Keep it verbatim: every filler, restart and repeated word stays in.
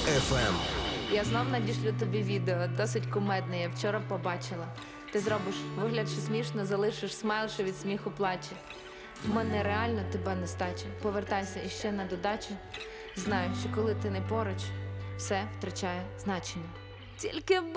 еф ем. Я знов надішлю тобі відео, досить кумедне, я вчора побачила. Ти зробиш вигляд, що смішно, залишиш смайл, що від сміху плаче. В мене реально тебе нестача. Повертайся іще на додачу. Знаю, що коли ти не поруч, все втрачає значення. Тільки